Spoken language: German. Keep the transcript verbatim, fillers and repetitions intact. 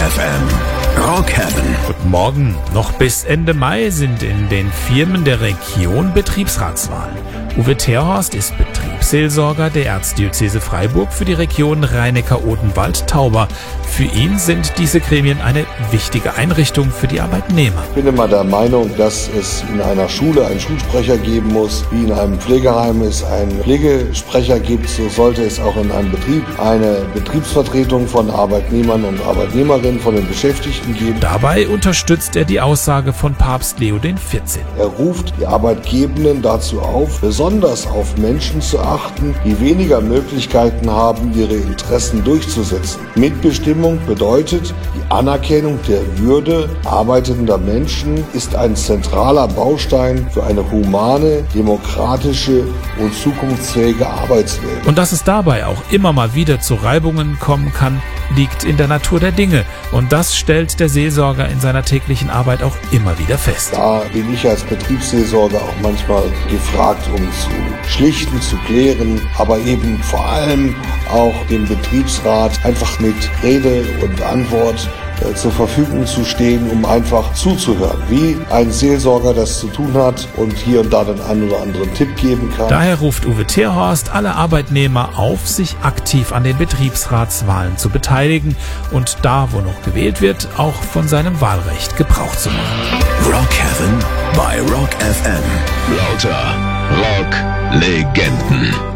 F M. Rock Heaven. Guten Morgen. Noch bis Ende Mai sind in den Firmen der Region Betriebsratswahlen. Uwe Terhorst ist Betriebsseelsorger der Erzdiözese Freiburg für die Region Rhein-Neckar-Odenwald-Tauber. Für ihn sind diese Gremien eine wichtige Einrichtung für die Arbeitnehmer. Ich bin immer der Meinung, dass es in einer Schule einen Schulsprecher geben muss, wie in einem Pflegeheim es einen Pflegesprecher gibt, so sollte es auch in einem Betrieb eine Betriebsvertretung von Arbeitnehmern und Arbeitnehmerinnen, von den Beschäftigten geben. Dabei unterstützt er die Aussage von Papst Leo der vierzehnte. Er ruft die Arbeitgebenden dazu auf, besonders auf Menschen zu achten, die weniger Möglichkeiten haben, ihre Interessen durchzusetzen. Mitbestimmung bedeutet, die Anerkennung der Würde arbeitender Menschen ist ein zentraler Baustein für eine humane, demokratische und zukunftsfähige Arbeitswelt. Und dass es dabei auch immer mal wieder zu Reibungen kommen kann, liegt in der Natur der Dinge. Und das stellt der Seelsorger in seiner täglichen Arbeit auch immer wieder fest. Da bin ich als Betriebsseelsorger auch manchmal gefragt, um zu schlichten, zu klären, aber eben vor allem auch dem Betriebsrat einfach mit Rede und Antwort äh, zur Verfügung zu stehen, um einfach zuzuhören, wie ein Seelsorger das zu tun hat und hier und da den einen oder anderen Tipp geben kann. Daher ruft Uwe Terhorst alle Arbeitnehmer auf, sich aktiv an den Betriebsratswahlen zu beteiligen und da, wo noch gewählt wird, auch von seinem Wahlrecht Gebrauch zu machen. Rock Heaven bei Rock F M. Lauter Rock-Legenden.